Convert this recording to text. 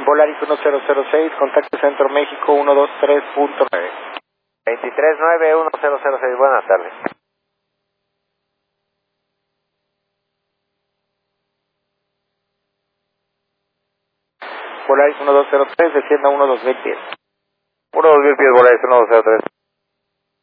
Volaris 1006, contacto Centro México 123.9. 239-1006, buenas tardes. Volaris 1203, descienda 12010. 12010, Volaris 1203.